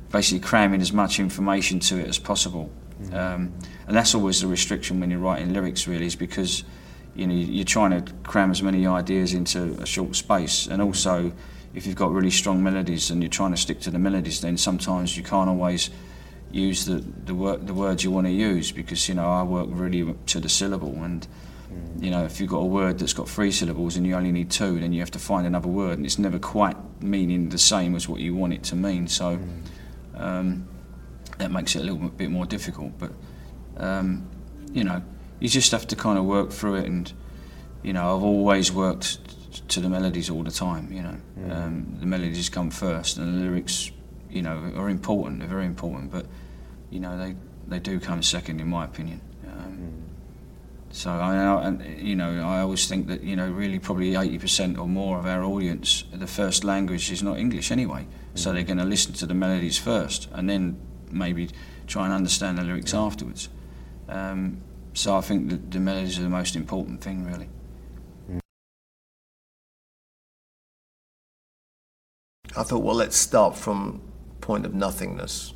basically cramming as much information to it as possible. And that's always the restriction when you're writing lyrics, really, is because you're trying to cram as many ideas into a short space. And also, if you've got really strong melodies and you're trying to stick to the melodies, then sometimes you can't always use the words you want to use, because I work really to the syllable, and if you've got a word that's got 3 syllables and you only need 2, then you have to find another word, and it's never quite meaning the same as what you want it to mean. So that makes it a little bit more difficult. But you just have to kind of work through it, and I've always worked to the melodies all the time. The melodies come first, and the lyrics are important. They're very important, but they do come second, in my opinion. So I always think that really probably 80% or more of our audience, the first language is not English anyway. So they're going to listen to the melodies first, and then maybe try and understand the lyrics afterwards. So I think that the melodies are the most important thing, really. I thought, well, let's start from point of nothingness.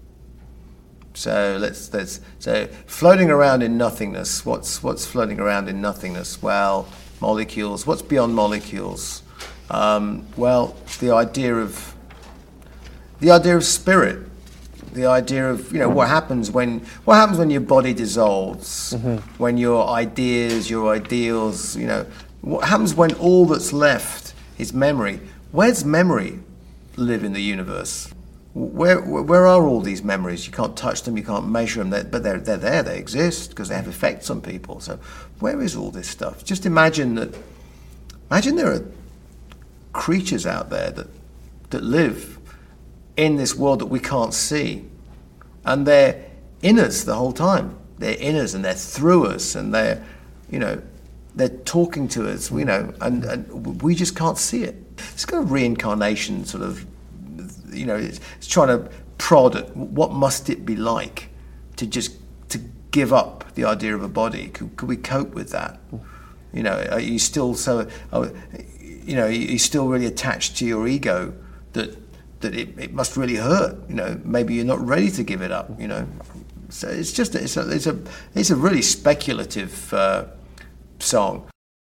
So so floating around in nothingness. What's floating around in nothingness? Well, molecules. What's beyond molecules? Well, the idea of spirit. The idea of what happens when your body dissolves, when your ideas, your ideals, what happens when all that's left is memory. Where's memory live in the universe? Where are all these memories? You can't touch them, you can't measure them, but they're there, they exist because they have effects on people. So where is all this stuff? Just imagine there are creatures out there that live in this world that we can't see, and they're in us the whole time. They're in us and they're through us, and they're talking to us, and we just can't see it. It's kind of reincarnation sort of, it's trying to prod at what must it be like to give up the idea of a body. Could we cope with that? Are you still you're still really attached to your ego that it must really hurt. Maybe you're not ready to give it up. So it's a really speculative song.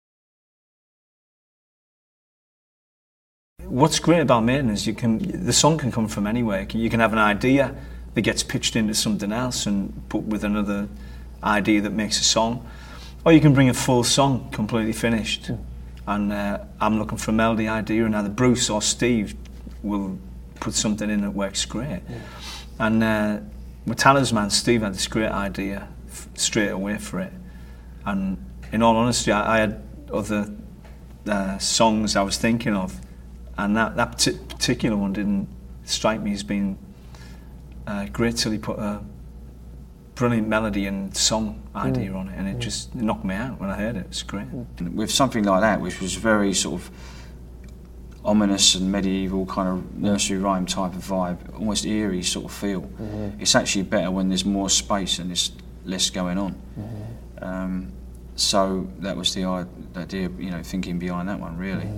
What's great about Maiden is the song can come from anywhere. You can have an idea that gets pitched into something else and put with another idea that makes a song, or you can bring a full song completely finished. And I'm looking for a melody idea, and either Bruce or Steve will put something in that works great. And with Talisman, Steve had this great idea straight away for it. And in all honesty, I had other songs I was thinking of, and that particular one didn't strike me as being great till he put a brilliant melody and song idea on it, and it just knocked me out when I heard it. It's great. With something like that, which was very sort of ominous and medieval kind of nursery rhyme type of vibe, almost eerie sort of feel, it's actually better when there's more space and there's less going on. So that was the idea, thinking behind that one, really.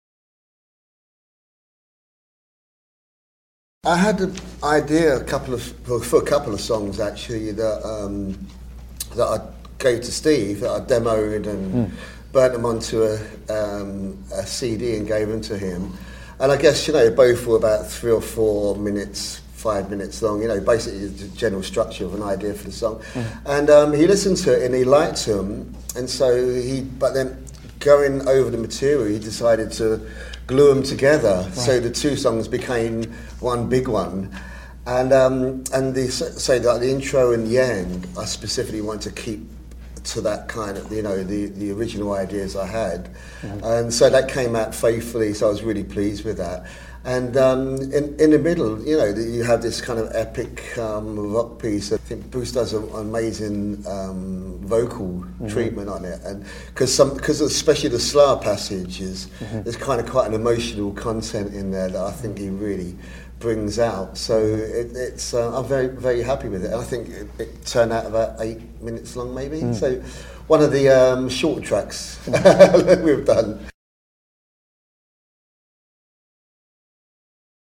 I had an idea for a couple of songs actually that I gave to Steve, that I demoed and burnt them onto a CD and gave them to him. And I guess both were about 3 or 4 minutes, 5 minutes long. Basically the general structure of an idea for the song. And he listened to it and he liked them, and so but then going over the material, he decided to glue them together, so the 2 songs became one big one. And the intro and the end, I specifically want to keep to that kind of the original ideas I had, and so that came out faithfully. So I was really pleased with that. And in the middle, you have this kind of epic rock piece. I think Bruce does an amazing vocal treatment on it, and because especially the slower passages, there's kind of quite an emotional content in there that I think he really brings out. So it's I'm very, very happy with it. I think it turned out about 8 minutes long, maybe. So one of the short tracks we've done. When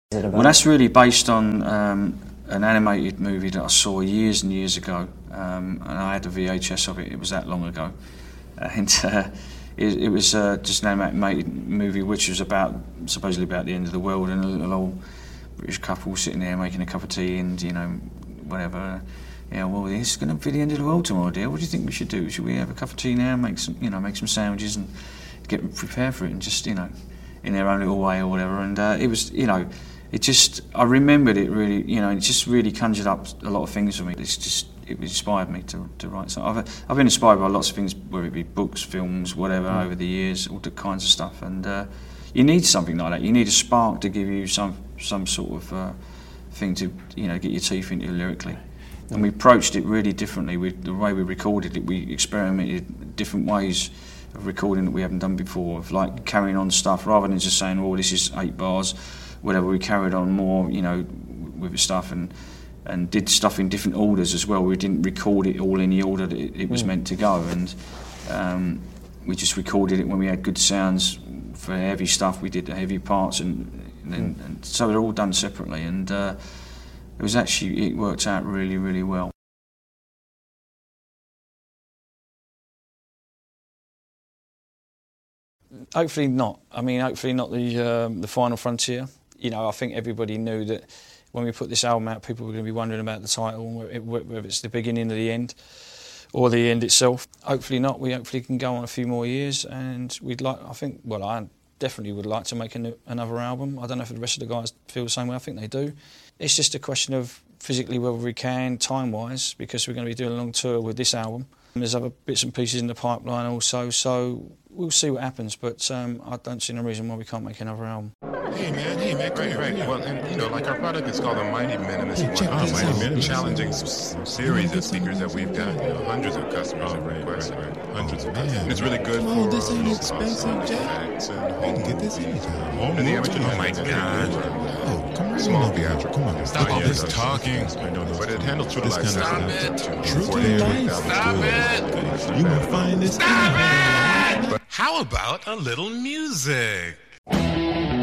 that's really based on an animated movie that I saw years and years ago, and I had a VHS of it. It was that long ago, and it was just an animated movie which was supposedly about the end of the world, and a little old British couple sitting there making a cup of tea and, you know, whatever. Yeah, well, it's going to be the end of the world tomorrow, dear. What do you think we should do? Should we have a cup of tea now, make some sandwiches and get prepared for it, and just, you know, in their own little way or whatever. And it was, you know, I remembered it really, you know, it just really conjured up a lot of things for me. It inspired me to write. So I've been inspired by lots of things, whether it be books, films, whatever, over the years, all the kinds of stuff. And you need something like that. You need a spark to give you some sort of thing to, you know, get your teeth into lyrically. And we approached it really differently. The way we recorded it, we experimented different ways of recording that we haven't done before, of like carrying on stuff rather than just saying, oh, this is 8 bars, whatever. We carried on more, you know, with the stuff and did stuff in different orders as well. We didn't record it all in the order that it was meant to go, and we just recorded it when we had good sounds. For heavy stuff, we did the heavy parts, and so they're all done separately, and it worked out really, really well. Hopefully not. I mean, hopefully not the final frontier. You know, I think everybody knew that when we put this album out, people were going to be wondering about the title, whether it's the beginning of the end or the end itself. Hopefully not. We hopefully can go on a few more years, and I definitely would like to make another album. I don't know if the rest of the guys feel the same way. I think they do. It's just a question of physically whether we can, time-wise, because we're going to be doing a long tour with this album. And there's other bits and pieces in the pipeline also, so we'll see what happens, but I don't see no reason why we can't make another album. Hey man, right. Well, and you know, like our product is called the Mighty Minimalist. Challenging series of speakers that we've done. You know, hundreds of customers have requested. Hundreds of customers. And it's really good for this ain't expensive, Jack. I can get this anytime. And the amateur, oh my God. Oh, come on. Small theatrical. Come on. Stop all this talking. But it handles true to life. Stop it. True to life. Stop it. You gonna find this. Stop it. How about a little music?